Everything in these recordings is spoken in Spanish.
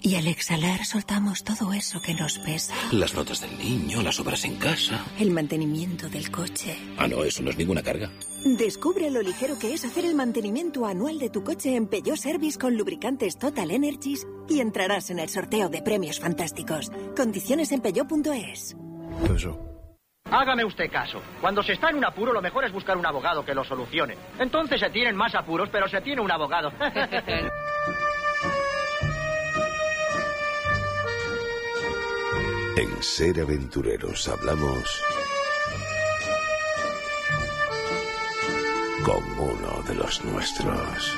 Y al exhalar soltamos todo eso que nos pesa. Las notas del niño, las obras en casa. El mantenimiento del coche. Ah, no, eso no es ninguna carga. Descubre lo ligero que es hacer el mantenimiento anual de tu coche en Peugeot Service con lubricantes Total Energies y entrarás en el sorteo de premios fantásticos. Condiciones en peugeot.es. Hágame usted caso. Cuando se está en un apuro, lo mejor es buscar un abogado que lo solucione. Entonces se tienen más apuros, pero se tiene un abogado. En Ser Aventureros hablamos con uno de los nuestros.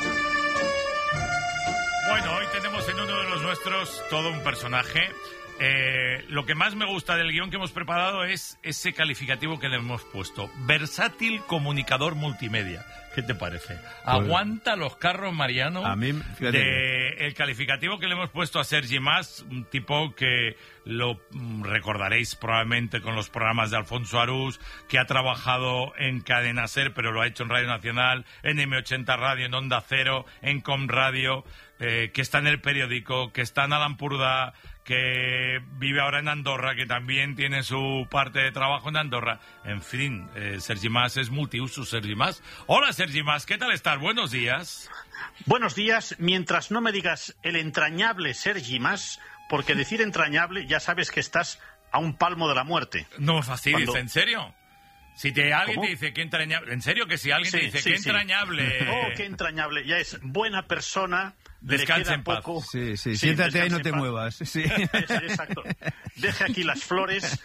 Bueno, hoy tenemos en uno de los nuestros todo un personaje. Lo que más me gusta del guión que hemos preparado es ese calificativo que le hemos puesto. Versátil comunicador multimedia. ¿Qué te parece? Aguanta los carros, Mariano. A mí, fíjate. El calificativo que le hemos puesto a Sergi Mas, un tipo que lo recordaréis probablemente con los programas de Alfonso Arús, que ha trabajado en Cadena Ser, pero lo ha hecho en Radio Nacional, en M80 Radio, en Onda Cero, en Com Radio, que está en El Periódico, que está en Alampurdá, que vive ahora en Andorra, que también tiene su parte de trabajo en Andorra. En fin, Sergi Mas es multiuso, Sergi Mas. Hola, Sergi Mas, ¿qué tal estás? Buenos días. Buenos días, mientras no me digas el entrañable Sergi Mas, porque decir entrañable ya sabes que estás a un palmo de la muerte. No me fastidies, ¿en serio? Si alguien ¿Cómo? te dice que entrañable... ¿En serio que si alguien te dice que entrañable... Oh, qué entrañable. Ya es buena persona... Descansa en paz. Sí, siéntate ahí y no te muevas. Sí. Exacto. Deje aquí las flores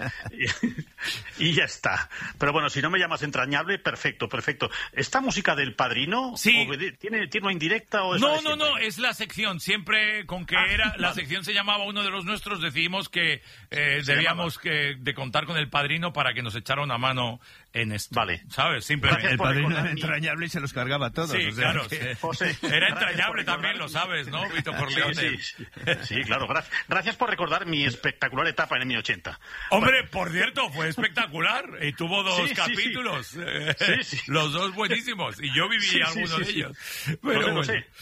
y ya está. Pero bueno, si no me llamas entrañable, perfecto. ¿Esta música del Padrino? Sí. ¿Tiene indirecta o es No, es la sección. Siempre con que la sección se llamaba Uno de los Nuestros, decidimos que debíamos de contar con el Padrino para que nos echara una mano en esto. Vale. ¿Sabes? Simplemente. El Padrino era entrañable y se los cargaba a todos. Sí, o sea claro. que... José, Era entrañable también, lo sabes, ¿no? Vito Corleone. Sí, claro. Gracias por recordar mi espectacular etapa en M80. Hombre, por cierto, fue espectacular. Y tuvo dos capítulos. Sí. Los dos buenísimos. Y yo viví alguno de ellos. Pero lo sé.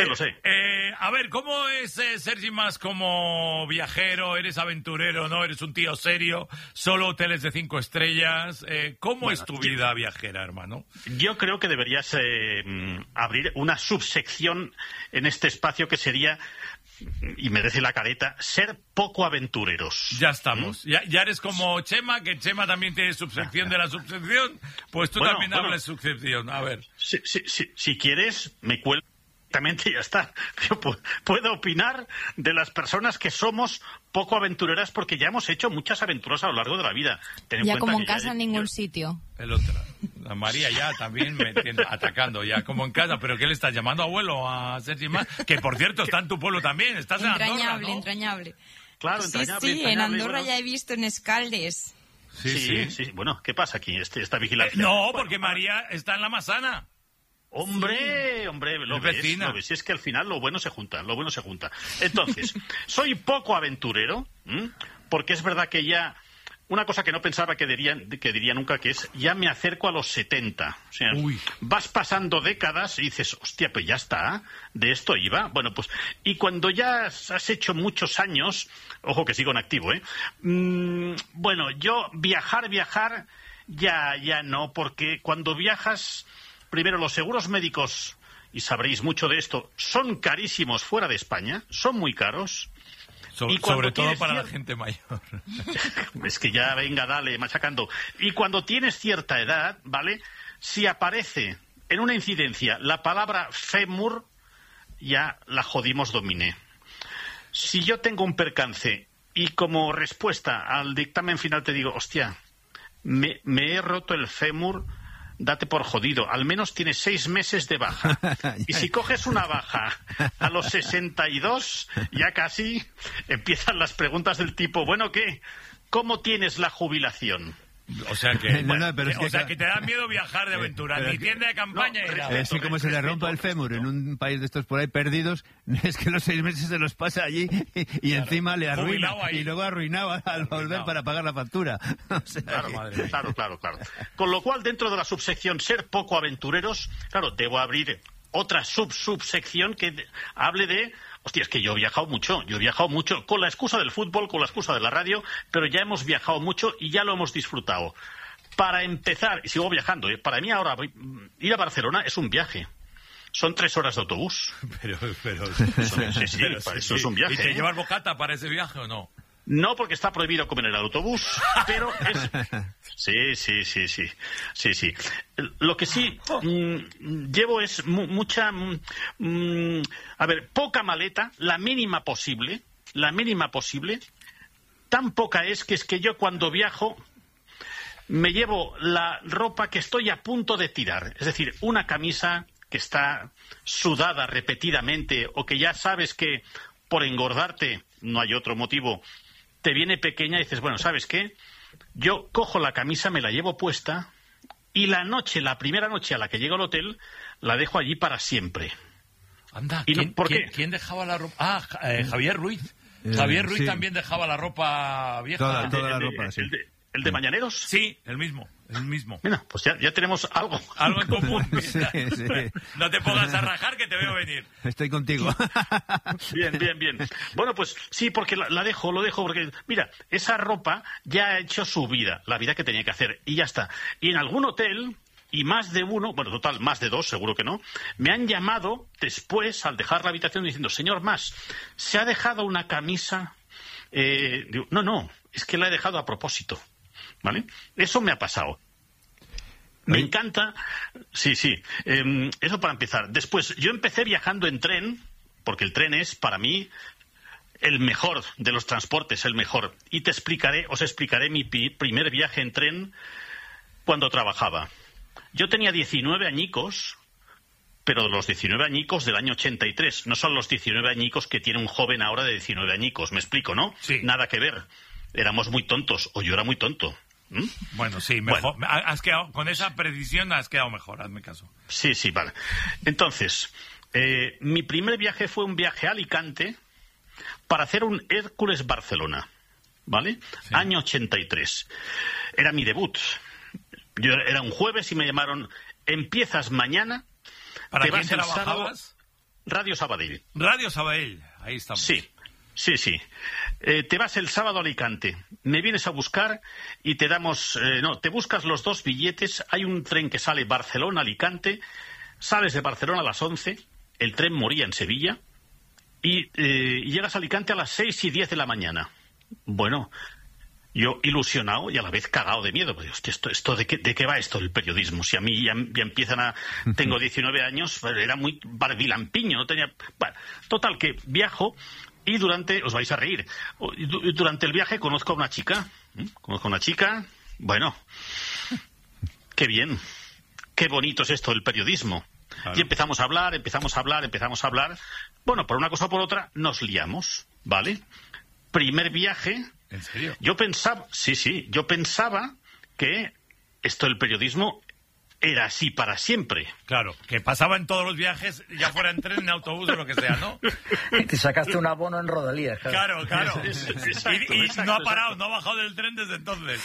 A ver, ¿cómo es Sergi Mas como viajero? ¿Eres aventurero, no? ¿Eres un tío serio? ¿Solo hoteles de 5 estrellas? ¿Cómo es tu vida viajera, hermano? Yo creo que deberías abrir una subsección en este espacio que sería, y merece la careta, ser poco aventureros. Ya estamos. Ya eres como Chema, que Chema también tiene subsección de la subsección. Pues tú también hablas subsección. A ver. Si quieres, me cuelgo. Exactamente, ya está. Yo puedo opinar de las personas que somos poco aventureras porque ya hemos hecho muchas aventuras a lo largo de la vida. Ya como en casa en ningún sitio. El otro. La María ya también me atacando ya como en casa. ¿Pero qué le estás llamando abuelo a Sergi Mas? Que por cierto está en tu pueblo también. Estás en Andorra, ¿no? Entrañable. Claro, Sí, entrañable, en Andorra ya he visto en Escaldes. Sí. Bueno, ¿qué pasa aquí? Esta vigilancia. Porque María está en La Masana. Hombre, lo ves, si es que al final lo bueno se junta. Entonces, soy poco aventurero, porque es verdad que ya, una cosa que no pensaba que diría nunca, que es, ya me acerco a los 70. O sea, vas pasando décadas y dices, hostia, pues ya está, de esto iba. Bueno, pues, y cuando ya has hecho muchos años, ojo que sigo en activo, bueno, yo viajar, ya no, porque cuando viajas... Primero, los seguros médicos, y sabréis mucho de esto, son carísimos fuera de España, son muy caros. Sobre todo para la gente mayor. Es que ya, venga, dale, machacando. Y cuando tienes cierta edad, ¿vale? Si aparece en una incidencia la palabra fémur, ya la jodimos dominé. Si yo tengo un percance y como respuesta al dictamen final te digo, hostia, me he roto el fémur... Date por jodido, al menos tienes 6 meses de baja. Y si coges una baja a los 62, ya casi empiezan las preguntas del tipo, bueno, ¿qué? ¿Cómo tienes la jubilación? O sea que te da miedo viajar de aventura, ni tienda de campaña. Así como se le rompa el fémur en un país de estos por ahí perdidos, es que los 6 meses se los pasa allí y encima le arruina y luego arruinaba al volver para pagar la factura. O sea, claro. Con lo cual, dentro de la subsección ser poco aventureros, claro, debo abrir otra subsección que hable de Hostia, es que yo he viajado mucho con la excusa del fútbol, con la excusa de la radio, pero ya hemos viajado mucho y ya lo hemos disfrutado. Para empezar, y sigo viajando, para mí ahora ir a Barcelona es un viaje. Son 3 horas de autobús. Pero eso es un viaje. ¿Y te llevas bocata para ese viaje o no? No, porque está prohibido comer en el autobús, pero es... Sí. Lo que sí llevo es mucha... poca maleta, la mínima posible. Tan poca es que yo cuando viajo me llevo la ropa que estoy a punto de tirar. Es decir, una camisa que está sudada repetidamente o que ya sabes que por engordarte, no hay otro motivo, te viene pequeña y dices, bueno, ¿sabes qué? Yo cojo la camisa, me la llevo puesta y la primera noche a la que llego al hotel, la dejo allí para siempre. Anda, ¿por qué? ¿Quién dejaba la ropa? Javier Ruiz. Javier Ruiz también dejaba la ropa vieja. Toda la ropa, sí. ¿El de Mañaneros? Sí, el mismo. Mira, pues ya tenemos algo. Algo en común. Sí. No te pongas a rajar que te veo venir. Estoy contigo. Bien. Bueno, pues sí, porque lo dejo, porque, mira, esa ropa ya ha hecho su vida, la vida que tenía que hacer, y ya está. Y en algún hotel, y más de uno, bueno, total, más de 2, seguro que no, me han llamado después, al dejar la habitación, diciendo, señor Mas, ¿se ha dejado una camisa? Digo, no, es que la he dejado a propósito. ¿Vale? Eso me ha pasado. Me encanta. Sí. Eso para empezar. Después, yo empecé viajando en tren, porque el tren es, para mí, el mejor de los transportes, el mejor. Y os explicaré mi primer viaje en tren cuando trabajaba. Yo tenía 19 añicos, pero los 19 añicos del año 83. No son los 19 añicos que tiene un joven ahora de 19 añicos. ¿Me explico, no? Sí. Nada que ver. Éramos muy tontos, o yo era muy tonto. Bueno, sí, mejor. Bueno. Has quedado, con esa precisión has quedado mejor, hazme caso. Sí, vale. Entonces, mi primer viaje fue un viaje a Alicante para hacer un Hércules-Barcelona, ¿vale? Sí. Año 83. Era mi debut. Era un jueves y me llamaron, empiezas mañana. ¿Para quién trabajabas? Radio Sabadell. Radio Sabadell, ahí estamos. Sí. Te vas el sábado a Alicante, me vienes a buscar y te damos... te buscas los 2 billetes, hay un tren que sale Barcelona-Alicante, sales de Barcelona a las 11, el tren moría en Sevilla y llegas a Alicante a las 6:10 de la mañana. Bueno, yo ilusionado y a la vez cagado de miedo, porque esto ¿de qué va esto el periodismo? Si a mí ya empiezan a... Tengo 19 años, era muy barbilampiño, no tenía... Bueno, total, que viajo... Y os vais a reír, durante el viaje conozco a una chica, bueno, qué bien, qué bonito es esto, el periodismo. Claro. Y empezamos a hablar, bueno, por una cosa o por otra, nos liamos, ¿vale? Primer viaje. ¿En serio? Yo pensaba que esto del periodismo era así para siempre. Claro, que pasaba en todos los viajes, ya fuera en tren, en autobús o lo que sea, ¿no? Te sacaste un abono en Rodalías. Claro. Exacto, y no ha parado, no ha bajado del tren desde entonces.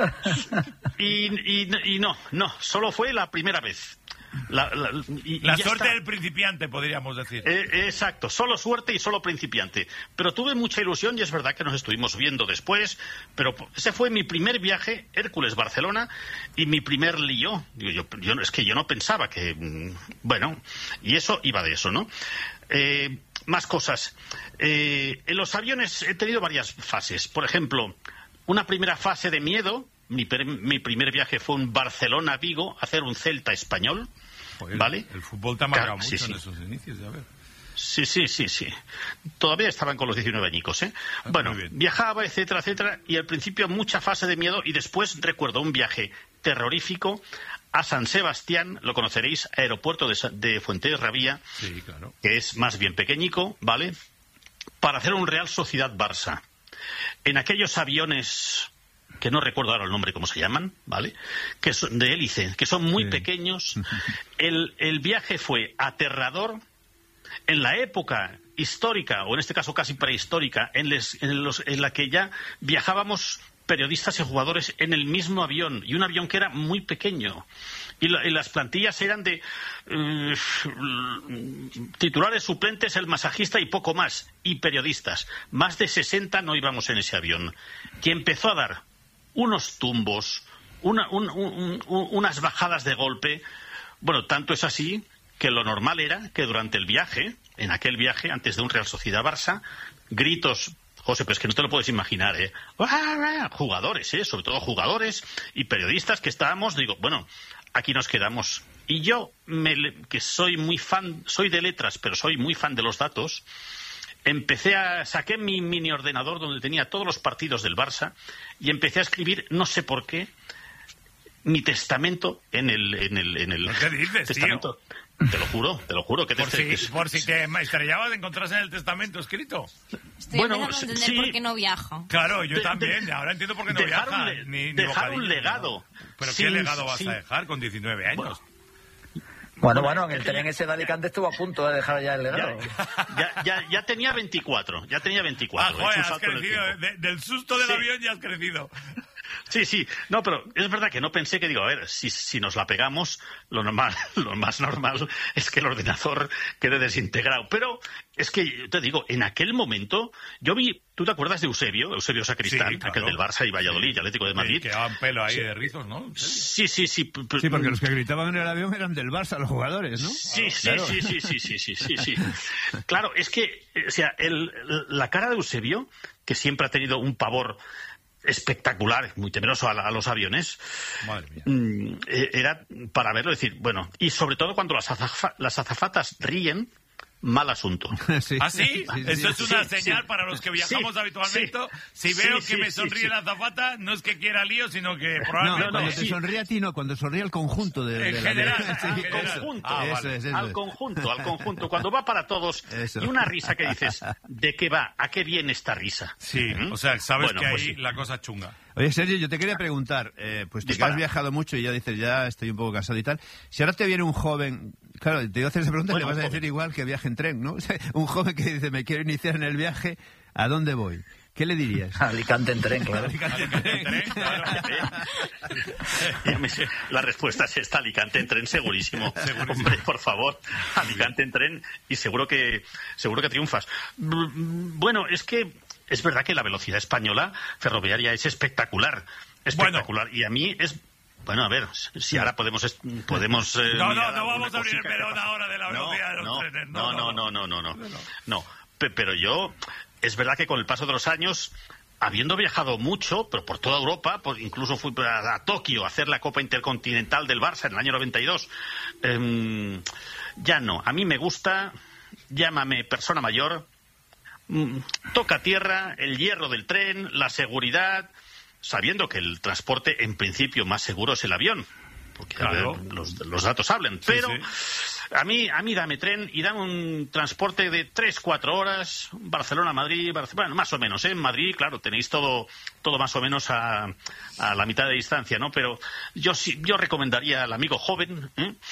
Y no, solo fue la primera vez. La suerte del principiante, podríamos decir. Exacto, solo suerte y solo principiante. Pero tuve mucha ilusión y es verdad que nos estuvimos viendo después, pero ese fue mi primer viaje, Hércules-Barcelona, y mi primer lío. Es que yo no pensaba que... Bueno, y eso iba de eso, ¿no? Más cosas. En los aviones he tenido varias fases. Por ejemplo, una primera fase de miedo. Mi primer viaje fue un Barcelona-Vigo, hacer un Celta español. Joder, ¿vale? El fútbol te ha marcado mucho en esos inicios, ya ver. Sí. Todavía estaban con los 19 añicos, ¿eh? Bueno, viajaba, etcétera, y al principio mucha fase de miedo y después recuerdo un viaje terrorífico a San Sebastián, lo conoceréis, aeropuerto de Fuenterrabía, sí, claro, que es más bien pequeñico, ¿vale? Para hacer un Real Sociedad-Barça. En aquellos aviones... que no recuerdo ahora el nombre, cómo se llaman, ¿vale? Que son de hélice, que son muy pequeños. El viaje fue aterrador. En la época histórica, o en este caso casi prehistórica, en la que ya viajábamos periodistas y jugadores en el mismo avión, y un avión que era muy pequeño. Y las plantillas eran de titulares, suplentes, el masajista y poco más, y periodistas. Más de 60 no íbamos en ese avión, que empezó a dar unos tumbos, unas bajadas de golpe. Bueno, tanto es así que lo normal era que durante el viaje, en aquel viaje, antes de un Real Sociedad-Barça, gritos... José, pero es que no te lo puedes imaginar, ¿eh? Jugadores, sobre todo jugadores y periodistas que estábamos, digo, bueno, aquí nos quedamos. Y yo, que soy muy fan, soy de letras, pero soy muy fan de los datos, saqué mi mini ordenador donde tenía todos los partidos del Barça y empecé a escribir, no sé por qué, mi testamento en el ¿Qué dices, testamento. Tío? Te lo juro. Por si te estrellabas de encontrarse en el testamento escrito. Estoy empezando a entender por qué no viaja. Claro, yo también. Ahora entiendo por qué no viaja. Dejar un legado. ¿Pero qué legado vas a dejar con 19 años? Bueno, en el tren ese de Alicante estuvo a punto de dejar ya el legado. Ya tenía 24. Joder, has crecido. Del susto del avión ya has crecido. Sí. No, pero es verdad que no pensé que, a ver, si nos la pegamos, lo más normal es que el ordenador quede desintegrado. Pero es que, te digo, en aquel momento, yo vi, ¿tú te acuerdas de Eusebio Sacristán, sí, claro, aquel del Barça y Valladolid, Atlético de Madrid? Que daban pelo ahí de rizos, ¿no? Sí. Sí, porque los que gritaban en el avión eran del Barça, los jugadores, ¿no? Sí. Claro, es que, o sea, la cara de Eusebio, que siempre ha tenido un pavor espectacular, muy temeroso a los aviones. Madre mía. Era para verlo, decir, bueno, y sobre todo cuando las azafatas ríen, mal asunto. Sí. ¿Ah, sí? Eso es una señal para los que viajamos habitualmente. Si veo que me sonríe la azafata, no es que quiera lío, sino que probablemente... No, cuando te sonríe a ti, no, cuando sonríe al conjunto de en general, al conjunto, cuando va para todos. Eso. Y una risa que dices, ¿de qué va? ¿A qué viene esta risa? Sí, o sea, sabes que ahí la cosa chunga. Oye, Sergio, yo te quería preguntar, pues que has viajado mucho y ya dices, ya estoy un poco cansado y tal. Si ahora te viene un joven, claro, te iba a hacer esa pregunta y le vas a decir igual que viaje en tren, ¿no? O sea, un joven que dice, me quiero iniciar en el viaje, ¿a dónde voy? ¿Qué le dirías? Alicante en tren, claro. Alicante en tren, claro. La respuesta es esta, Alicante en tren, segurísimo. Hombre, por favor, Alicante en tren y seguro que triunfas. Bueno, es que es verdad que la velocidad española ferroviaria es espectacular. Y a mí es... Bueno, a ver, si ahora podemos no vamos a abrir el melón ahora de la velocidad de los trenes. No. Pero yo... Es verdad que con el paso de los años, habiendo viajado mucho, pero por toda Europa, incluso fui a Tokio a hacer la Copa Intercontinental del Barça en el año 92, ya no. A mí me gusta, llámame persona mayor, toca tierra, el hierro del tren, la seguridad, sabiendo que el transporte en principio más seguro es el avión, porque claro, los datos hablan, pero... Sí. A mí dame tren y dame un transporte de 3-4 horas, Barcelona-Madrid, bueno, más o menos, En Madrid, claro, tenéis todo más o menos a la mitad de distancia, ¿no? Pero yo recomendaría al amigo joven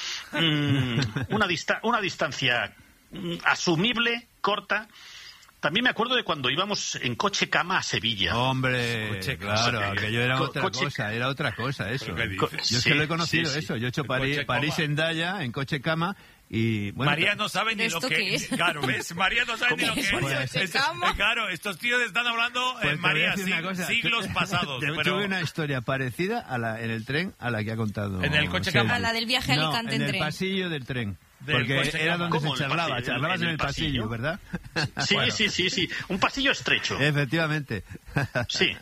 una distancia asumible, corta. También me acuerdo de cuando íbamos en coche cama a Sevilla. Hombre, claro, aquello era otra cosa eso. Yo es que lo he conocido eso. Yo he hecho París-Endaya en coche cama y... Bueno, María no sabe ni lo que es. Claro, ¿ves? María no sabe ni lo que es. Claro, estos tíos están hablando en María siglos pasados. Tuve una historia parecida en el tren a la que ha contado. ¿En el coche cama? A la del viaje a Alicante en tren. En el pasillo del tren. Porque era donde se charlaba. Charlabas en el pasillo, ¿verdad? Sí. Un pasillo estrecho. Efectivamente. Sí.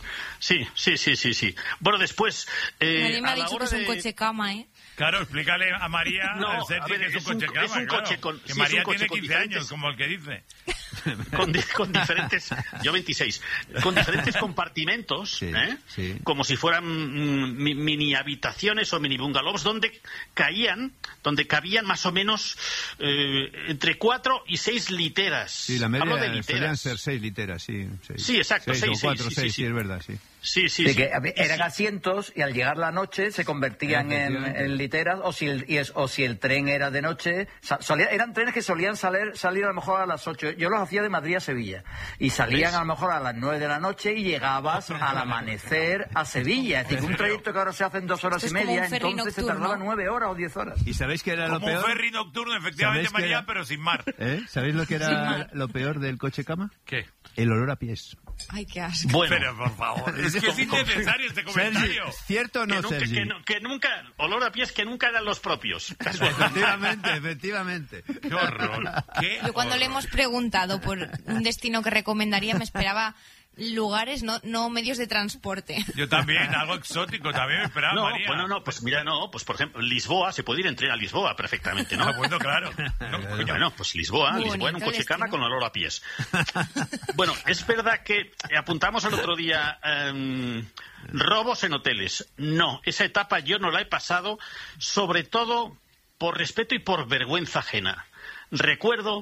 Bueno, después... Nadie me ha dicho que es un coche cama, ¿eh? Claro, explícale a María que es un coche cama. Es un coche que María tiene 15 años, como el que dice. Con diferentes... Yo 26. Con diferentes compartimentos, como si fueran mini habitaciones o mini bungalows donde cabían más o menos entre 4 y 6 literas. Sí, la media solían ser 6 literas, sí. Sí, exacto. 6 o 4, 6, sí, es verdad, sí. Sí. Que eran asientos y al llegar la noche se convertían en literas, o si el tren era de noche. Eran trenes que solían salir a lo mejor a las 8. Yo los hacía de Madrid a Sevilla. Y salían a lo mejor a las 9 de la noche y llegabas al amanecer a Sevilla. Es decir, un trayecto que ahora se hace en 2 horas y media, entonces se tardaba 9 horas o 10 horas. ¿Y sabéis qué era lo peor? Como un ferry nocturno, efectivamente, María, pero sin mar. ¿Sabéis lo que era lo peor del coche cama? ¿Qué? El olor a pies. Ay, qué asco. Bueno, pero por favor, es que es innecesario este comentario. Sergi, ¿cierto o no, Sergi? Que nunca, olor a pies que nunca eran los propios. Efectivamente. Qué horror. Yo cuando le hemos preguntado por un destino que recomendaría me esperaba lugares, no medios de transporte. Yo también, algo exótico también me esperaba, María. Pues mira, pues por ejemplo, Lisboa, se puede ir en tren a Lisboa perfectamente, ¿no? Bueno, claro. Bueno, pues Lisboa en un coche cama con olor a pies. Bueno, es verdad que apuntamos el otro día robos en hoteles. No, esa etapa yo no la he pasado, sobre todo por respeto y por vergüenza ajena. Recuerdo,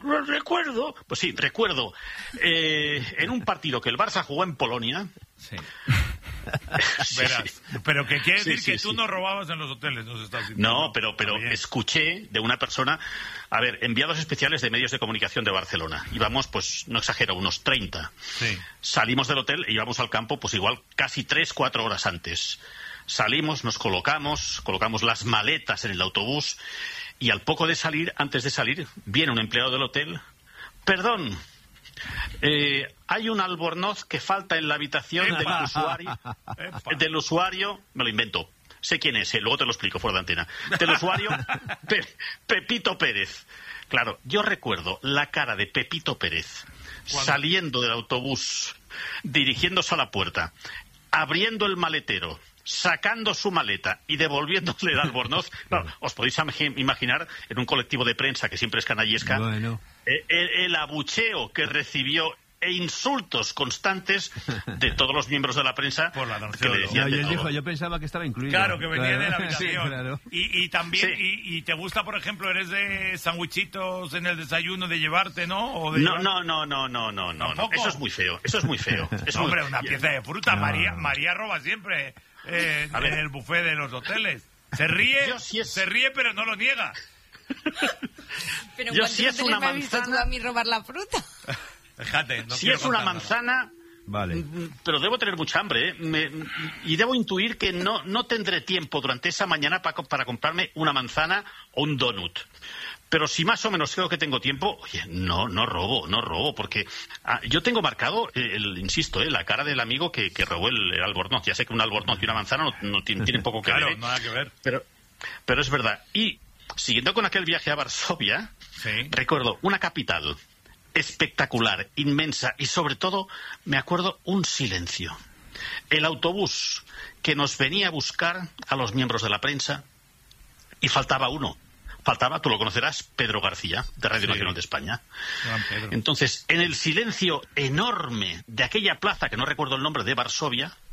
en un partido que el Barça jugó en Polonia. Sí. Verás, pero que quiere decir que tú no robabas en los hoteles, ¿no? No, pero escuché de una persona, enviados especiales de medios de comunicación de Barcelona. Íbamos, pues, no exagero, unos 30. Sí. Salimos del hotel e íbamos al campo, pues igual casi 3-4 horas antes. Salimos, nos colocamos las maletas en el autobús. Y al poco de salir, antes de salir, viene un empleado del hotel. Perdón, hay un albornoz que falta en la habitación del usuario, me lo invento, sé quién es, luego te lo explico fuera de antena, del usuario Pepito Pérez. Claro, yo recuerdo la cara de Pepito Pérez saliendo del autobús, dirigiéndose a la puerta, abriendo el maletero, sacando su maleta y devolviéndole el albornoz. Claro, os podéis imaginar en un colectivo de prensa que siempre es canallesca, el abucheo que recibió e insultos constantes de todos los miembros de la prensa por la que le decían él dijo, yo pensaba que estaba incluido. Claro, que venía de la habitación. Sí, claro. Y también, y te gusta, por ejemplo, eres de sandwichitos en el desayuno de llevarte, ¿no? ¿O de no. Eso es muy feo. Hombre, una pieza de fruta. No. María roba siempre en el buffet de los hoteles. Se ríe, pero no lo niega. Pero yo si es una manzana, me has visto tú a mí robar la fruta. Fíjate, si es una manzana, vale. Pero debo tener mucha hambre, y debo intuir que no tendré tiempo durante esa mañana para comprarme una manzana o un donut. Pero si más o menos creo que tengo tiempo, oye, no robo, porque yo tengo marcado, insisto, la cara del amigo que robó el albornoz. Ya sé que un albornoz y una manzana no tienen poco que ver. Nada que ver. Pero es verdad. Y siguiendo con aquel viaje a Varsovia, recuerdo una capital espectacular, inmensa, y sobre todo me acuerdo un silencio. El autobús que nos venía a buscar a los miembros de la prensa, y faltaba uno. Tú lo conocerás, Pedro García, de Radio Nacional de España. Entonces, en el silencio enorme de aquella plaza, que no recuerdo el nombre, de Varsovia,